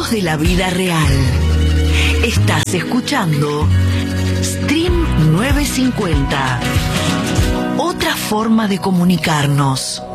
Relatos de la vida real. Estás escuchando Stream 950. Otra forma de comunicarnos.